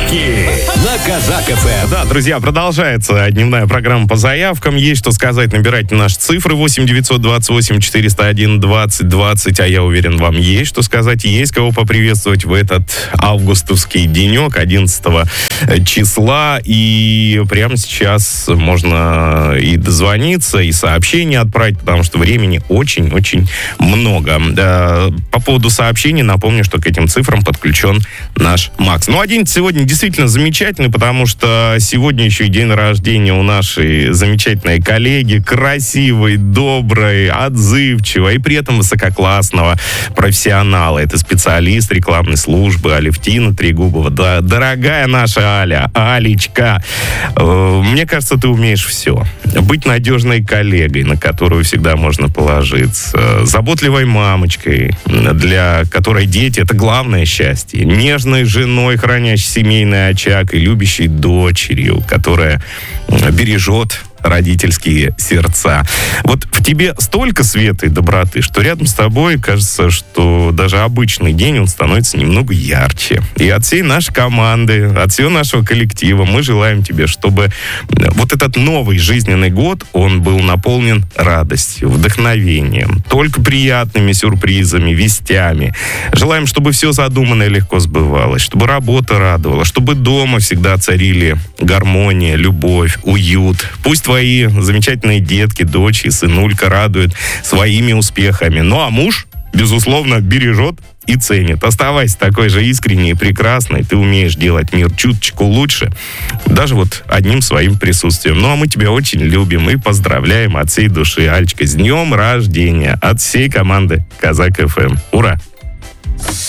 Девочки на Казак ФМ. Да, друзья, продолжается дневная программа по заявкам. Есть что сказать, набирайте наши цифры 8 928 401 20 20. А я уверен, вам есть что сказать. Есть кого поприветствовать в этот августовский денек, 11 числа. И прямо сейчас можно и дозвониться, и сообщение отправить, потому что времени очень-очень много. По поводу сообщений напомню, что к этим цифрам подключен наш Макс. Ну, один сегодня действительно замечательный, потому что сегодня еще и день рождения у нашей замечательной коллеги, красивой, доброй, отзывчивой и при этом высококлассного профессионала. Это специалист рекламной службы Алевтина Трегубова. Да, дорогая наша Аля, Алечка, мне кажется, ты умеешь все. Быть надежной коллегой, на которую всегда можно положиться, заботливой мамочкой, для которой дети — это главное счастье, нежной женой, хранящей семейный очаг, и любящей дочерью, которая бережет родительские сердца. Вот в тебе столько света и доброты, что рядом с тобой кажется, что даже обычный день, он становится немного ярче. И от всей нашей команды, от всего нашего коллектива мы желаем тебе, чтобы вот этот новый жизненный год, он был наполнен радостью, вдохновением, только приятными сюрпризами, вестями. Желаем, чтобы все задуманное легко сбывалось, чтобы работа радовала, чтобы дома всегда царили гармония, любовь, уют. Пусть твои замечательные детки, дочь и сынулька радуют своими успехами. Ну а муж, безусловно, бережет и ценит. Оставайся такой же искренней и прекрасной. Ты умеешь делать мир чуточку лучше, даже вот одним своим присутствием. Ну а мы тебя очень любим и поздравляем от всей души. Алечка, с днем рождения от всей команды Казак ФМ. Ура!